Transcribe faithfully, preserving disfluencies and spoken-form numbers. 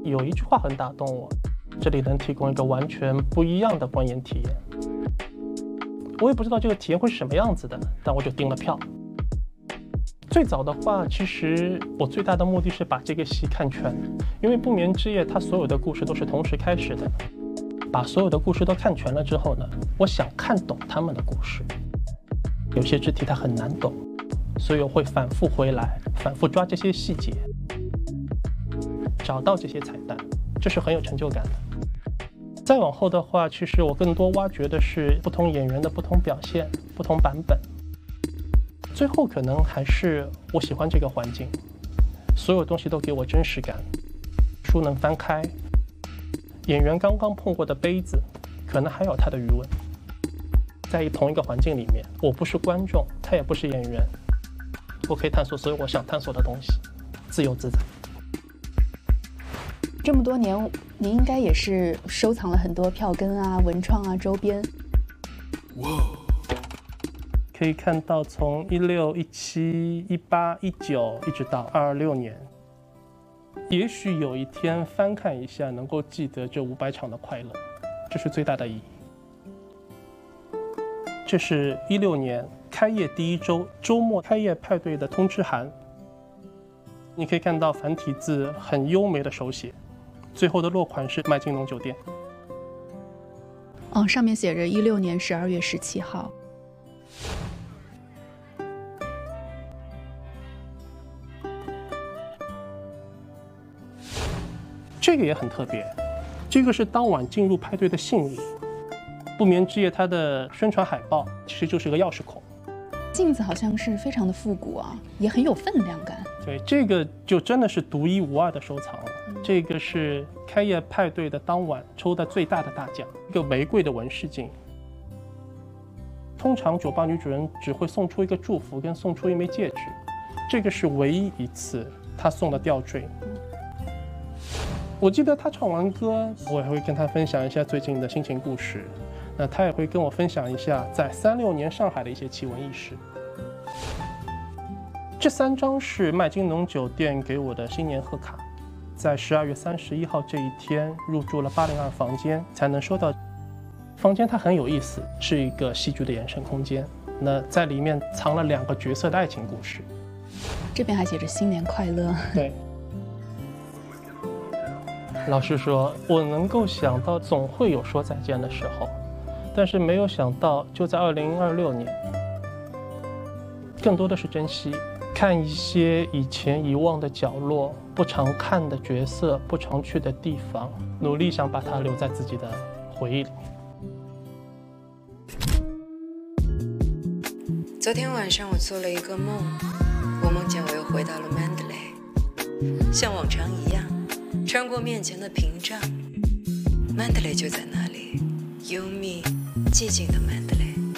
有一句话很打动我，这里能提供一个完全不一样的观演体验。我也不知道这个体验会是什么样子的，但我就订了票。最早的话，其实我最大的目的是把这个戏看全，因为《不眠之夜》它所有的故事都是同时开始的。把所有的故事都看全了之后呢，我想看懂他们的故事。有些肢体它很难懂，所以我会反复回来，反复抓这些细节，找到这些彩蛋，这是很有成就感的。再往后的话，其实我更多挖掘的是不同演员的不同表现、不同版本。最后可能还是我喜欢这个环境，所有东西都给我真实感，书能翻开，演员刚刚碰过的杯子，可能还有他的余温。在同一个环境里面，我不是观众，他也不是演员，我可以探索所有我想探索的东西，自由自在。 这么多年，您应该也是收藏了很多票根啊、文创啊、周边。 哇！可以看到从一六、一七、一八、一九，一直到二二六年。也许有一天翻看一下，能够记得这五百场的快乐，这是最大的意义。这是一六年开业第一周周末开业派对的通知函，你可以看到繁体字很优美的手写，最后的落款是麦金龙酒店。 哦，上面写着一六年十二月十七号。 这个也很特别，这个是当晚进入派对的信物。不眠之夜它的宣传海报其实就是个钥匙孔。 镜子好像是非常的复古啊，也很有分量感。 对，这个就真的是独一无二的收藏了。嗯、这个是开业派对的当晚抽的最大的大奖，一个玫瑰的纹饰镜。通常酒吧女主人只会送出一个祝福跟送出一枚戒指，这个是唯一一次她送的吊坠。我记得她唱完歌，我也会跟她分享一下最近的心情故事。那她也会跟我分享一下在三六年上海的一些奇闻异事。这三张是麦金龙酒店给我的新年贺卡，在十二月三十一号这一天入住了八零二房间才能收到。房间它很有意思，是一个戏剧的延伸空间。那在里面藏了两个角色的爱情故事。 这边还写着新年快乐。 对。老实说，我能够想到总会有说再见的时候，但是没有想到就在二零二六年，更多的是珍惜，看一些以前遗忘的角落，不常看的角色，不常去的地方，努力想把它留在自己的回忆里面。 昨天晚上我做了一个梦，我梦见我又回到了曼德雷，像往常一样穿过面前的屏障，曼德雷就在那里，幽密寂静的曼德雷。